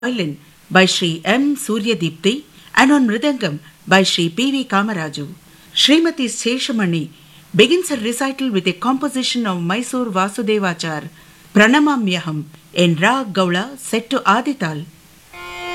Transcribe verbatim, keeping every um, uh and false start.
violin by Sri M. Suryadipti and on Mridangam by Sri P V Kamaraju. Srimati Seshamani begins her recital with a composition of Mysore Vasudevachar, Pranamamyaham, in Rag Gaula set to Adital.